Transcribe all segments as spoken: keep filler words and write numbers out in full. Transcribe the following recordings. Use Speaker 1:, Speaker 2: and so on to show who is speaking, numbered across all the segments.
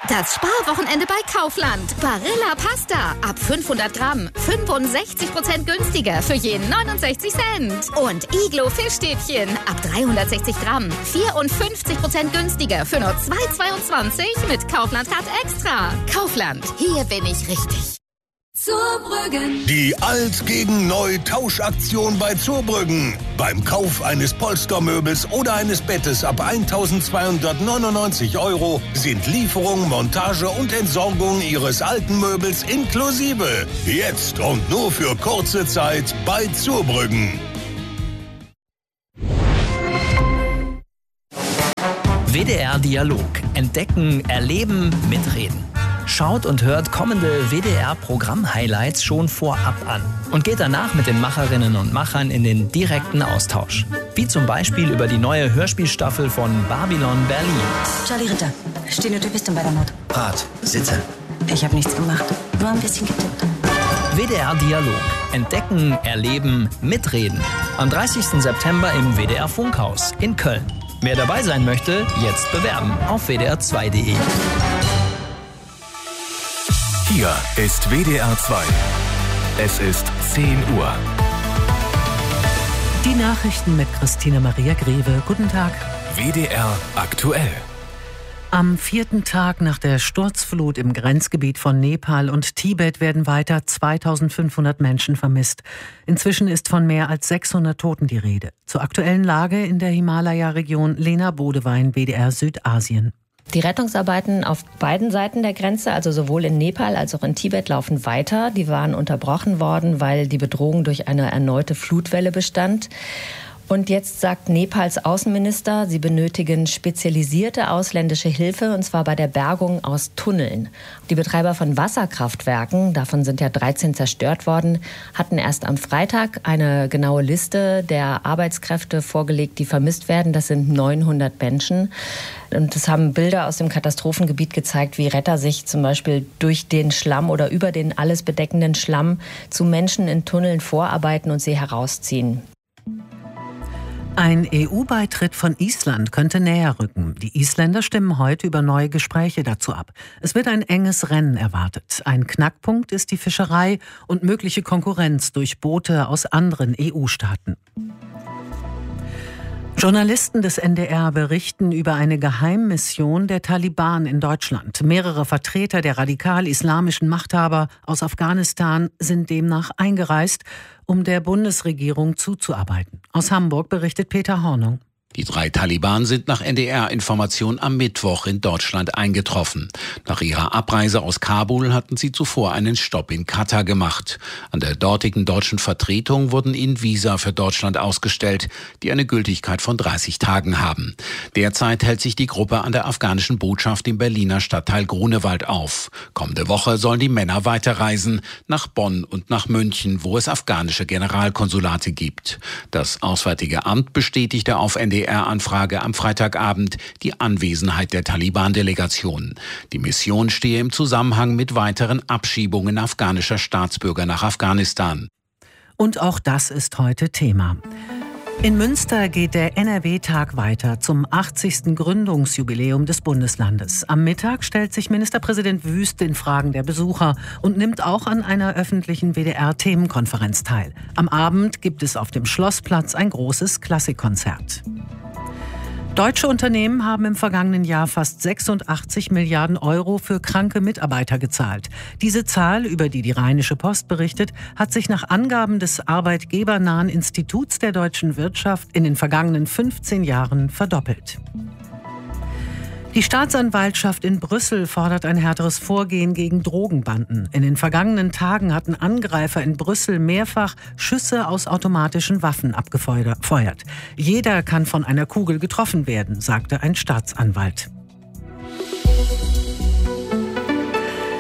Speaker 1: Das Sparwochenende bei Kaufland. Barilla Pasta. Ab fünfhundert Gramm. fünfundsechzig Prozent günstiger für jeden neunundsechzig Cent. Und Iglo Fischstäbchen. Ab dreihundertsechzig Gramm. vierundfünfzig Prozent günstiger für nur zwei Euro zweiundzwanzig mit Kaufland Card Extra. Kaufland. Hier bin ich richtig.
Speaker 2: Zurbrüggen.
Speaker 3: Die Alt gegen Neu Tauschaktion bei Zurbrüggen. Beim Kauf eines Polstermöbels oder eines Bettes ab eintausendzweihundertneunundneunzig Euro sind Lieferung, Montage und Entsorgung Ihres alten Möbels inklusive. Jetzt und nur für kurze Zeit bei Zurbrüggen.
Speaker 4: W D R Dialog. Entdecken, erleben, mitreden. Schaut und hört kommende W D R-Programm-Highlights schon vorab an und geht danach mit den Macherinnen und Machern in den direkten Austausch. Wie zum Beispiel über die neue Hörspielstaffel von Babylon Berlin.
Speaker 5: Charlie Ritter, stehende Typistin bei der Mord.
Speaker 6: Rat, sitze.
Speaker 5: Ich habe nichts gemacht, nur ein bisschen getippt.
Speaker 4: W D R Dialog. Entdecken, erleben, mitreden. Am dreißigsten September im W D R Funkhaus in Köln. Wer dabei sein möchte, jetzt bewerben auf w d r zwei punkt d e.
Speaker 7: Hier ist W D R zwei. Es ist zehn Uhr.
Speaker 8: Die Nachrichten mit Christina Maria Greve. Guten Tag.
Speaker 7: W D R aktuell.
Speaker 8: Am vierten Tag nach der Sturzflut im Grenzgebiet von Nepal und Tibet werden weiter zweitausendfünfhundert Menschen vermisst. Inzwischen ist von mehr als sechshundert Toten die Rede. Zur aktuellen Lage in der Himalaya-Region Lena Bodewein, W D R Südasien.
Speaker 9: Die Rettungsarbeiten auf beiden Seiten der Grenze, also sowohl in Nepal als auch in Tibet, laufen weiter. Die waren unterbrochen worden, weil die Bedrohung durch eine erneute Flutwelle bestand. Und jetzt sagt Nepals Außenminister, sie benötigen spezialisierte ausländische Hilfe, und zwar bei der Bergung aus Tunneln. Die Betreiber von Wasserkraftwerken, davon sind ja dreizehn zerstört worden, hatten erst am Freitag eine genaue Liste der Arbeitskräfte vorgelegt, die vermisst werden. Das sind neunhundert Menschen. Und es haben Bilder aus dem Katastrophengebiet gezeigt, wie Retter sich zum Beispiel durch den Schlamm oder über den alles bedeckenden Schlamm zu Menschen in Tunneln vorarbeiten und sie herausziehen.
Speaker 8: Ein E U-Beitritt von Island könnte näher rücken. Die Isländer stimmen heute über neue Gespräche dazu ab. Es wird ein enges Rennen erwartet. Ein Knackpunkt ist die Fischerei und mögliche Konkurrenz durch Boote aus anderen E U-Staaten. Journalisten des N D R berichten über eine Geheimmission der Taliban in Deutschland. Mehrere Vertreter der radikal-islamischen Machthaber aus Afghanistan sind demnach eingereist, um der Bundesregierung zuzuarbeiten. Aus Hamburg berichtet Peter Hornung.
Speaker 10: Die drei Taliban sind nach N D R-Information am Mittwoch in Deutschland eingetroffen. Nach ihrer Abreise aus Kabul hatten sie zuvor einen Stopp in Katar gemacht. An der dortigen deutschen Vertretung wurden ihnen Visa für Deutschland ausgestellt, die eine Gültigkeit von dreißig Tagen haben. Derzeit hält sich die Gruppe an der afghanischen Botschaft im Berliner Stadtteil Grunewald auf. Kommende Woche sollen die Männer weiterreisen, nach Bonn und nach München, wo es afghanische Generalkonsulate gibt. Das Auswärtige Amt bestätigte auf N D R-Anfrage am Freitagabend die Anwesenheit der Taliban-Delegation. Die Mission stehe im Zusammenhang mit weiteren Abschiebungen afghanischer Staatsbürger nach Afghanistan.
Speaker 8: Und auch das ist heute Thema. In Münster geht der N R W-Tag weiter zum achtzigsten Gründungsjubiläum des Bundeslandes. Am Mittag stellt sich Ministerpräsident Wüst den Fragen der Besucher und nimmt auch an einer öffentlichen W D R-Themenkonferenz teil. Am Abend gibt es auf dem Schlossplatz ein großes Klassikkonzert. Deutsche Unternehmen haben im vergangenen Jahr fast sechsundachtzig Milliarden Euro für kranke Mitarbeiter gezahlt. Diese Zahl, über die die Rheinische Post berichtet, hat sich nach Angaben des arbeitgebernahen Instituts der deutschen Wirtschaft in den vergangenen fünfzehn Jahren verdoppelt. Die Staatsanwaltschaft in Brüssel fordert ein härteres Vorgehen gegen Drogenbanden. In den vergangenen Tagen hatten Angreifer in Brüssel mehrfach Schüsse aus automatischen Waffen abgefeuert. Jeder kann von einer Kugel getroffen werden, sagte ein Staatsanwalt.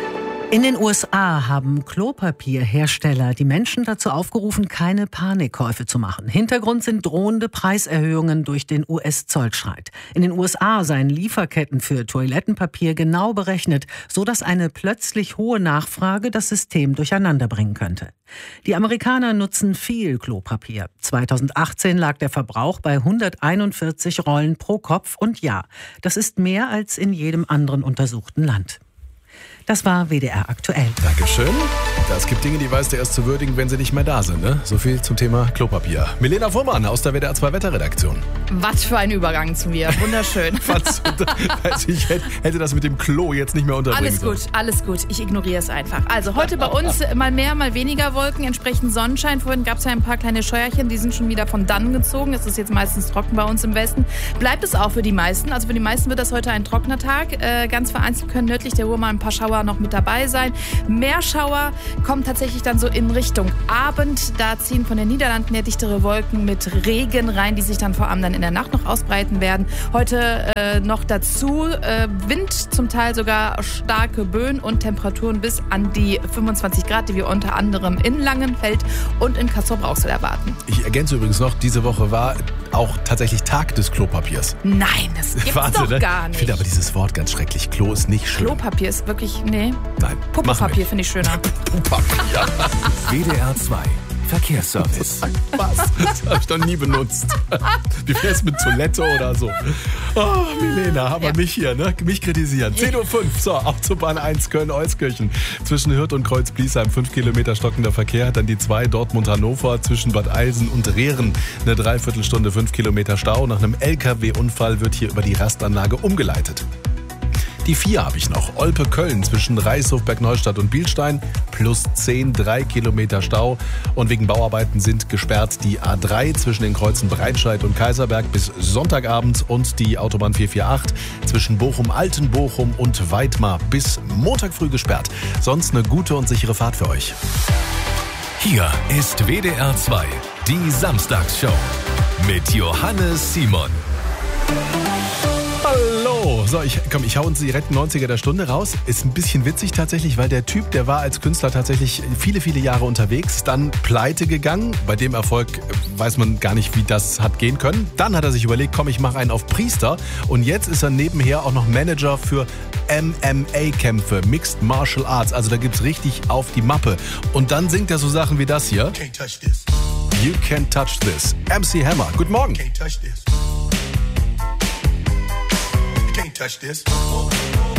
Speaker 8: In den U S A haben Klopapierhersteller die Menschen dazu aufgerufen, keine Panikkäufe zu machen. Hintergrund sind drohende Preiserhöhungen durch den U S-Zollstreit. In den U S A seien Lieferketten für Toilettenpapier genau berechnet, sodass eine plötzlich hohe Nachfrage das System durcheinander bringen könnte. Die Amerikaner nutzen viel Klopapier. zweitausendachtzehn lag der Verbrauch bei hunderteinundvierzig Rollen pro Kopf und ja, das ist mehr als in jedem anderen untersuchten Land. Das war W D R aktuell.
Speaker 6: Dankeschön. Es gibt Dinge, die weiß der erst zu würdigen, wenn sie nicht mehr da sind. Ne? So viel zum Thema Klopapier. Milena Fuhrmann aus der W D R zwei Wetterredaktion.
Speaker 11: Was für ein Übergang zu mir. Wunderschön.
Speaker 6: Was, also ich hätte das mit dem Klo jetzt nicht mehr unterbringen
Speaker 11: Alles gut,
Speaker 6: sollen.
Speaker 11: alles gut. Ich ignoriere es einfach. Also heute bei uns mal mehr, mal weniger Wolken, entsprechend Sonnenschein. Vorhin gab es ja ein paar kleine Scheuerchen, die sind schon wieder von dannen gezogen. Es ist jetzt meistens trocken bei uns im Westen. Bleibt es auch für die meisten. Also für die meisten wird das heute ein trockener Tag. Äh, ganz vereinzelt können nördlich der Ruhr mal ein paar Schauer noch mit dabei sein. Mehr Schauer kommen tatsächlich dann so in Richtung Abend. Da ziehen von den Niederlanden ja dichtere Wolken mit Regen rein, die sich dann vor allem dann in der Nacht noch ausbreiten werden. Heute äh, noch dazu äh, Wind, zum Teil sogar starke Böen und Temperaturen bis an die fünfundzwanzig Grad, die wir unter anderem in Langenfeld und in Castrop-Rauxel erwarten.
Speaker 6: Ich ergänze übrigens noch, diese Woche war auch tatsächlich Tag des Klopapiers.
Speaker 11: Nein, das gibt's
Speaker 6: Wahnsinn,
Speaker 11: doch
Speaker 6: ne?
Speaker 11: gar nicht.
Speaker 6: Ich finde aber dieses Wort ganz schrecklich. Klo ist nicht schön.
Speaker 11: Klopapier ist wirklich, nee.
Speaker 6: Nein.
Speaker 11: Puppenpapier finde ich schöner.
Speaker 6: Puppenpapier.
Speaker 7: W D R zwei Verkehrsservice.
Speaker 6: Was? Das habe ich noch nie benutzt. Wie wär's mit Toilette oder so? Oh, Milena, aber ja. mich hier, ne? Mich kritisieren. zehn Uhr fünf, so, Autobahn eins Köln-Euskirchen. Zwischen Hürth und Kreuz-Bliesheim fünf Kilometer stockender Verkehr. Dann die zwei Dortmund-Hannover zwischen Bad Eilsen und Rehren. Eine Dreiviertelstunde, fünf Kilometer Stau. Nach einem L K W-Unfall wird hier über die Rastanlage umgeleitet. Die vier habe ich noch. Olpe-Köln zwischen Reishof, Bergneustadt und Bielstein. Plus zehn, drei Kilometer Stau. Und wegen Bauarbeiten sind gesperrt die A drei zwischen den Kreuzen Breitscheid und Kaiserberg bis Sonntagabend. Und die Autobahn vier vier acht zwischen Bochum, Altenbochum und Weidmar bis Montag früh gesperrt. Sonst eine gute und sichere Fahrt für euch.
Speaker 7: Hier ist W D R zwei, die Samstagsshow mit Johannes Simon.
Speaker 6: Hallo! So, ich, komm, ich hau uns direkt neunziger der Stunde raus. Ist ein bisschen witzig tatsächlich, weil der Typ, der war als Künstler tatsächlich viele, viele Jahre unterwegs, dann pleite gegangen. Bei dem Erfolg weiß man gar nicht, wie das hat gehen können. Dann hat er sich überlegt, komm, ich mache einen auf Priester. Und jetzt ist er nebenher auch noch Manager für M M A-Kämpfe, Mixed Martial Arts. Also da gibt's richtig auf die Mappe. Und dann singt er so Sachen wie das hier. Can't touch this. You can't touch this. M C Hammer, guten Morgen.
Speaker 12: Can't touch this. Can't touch this.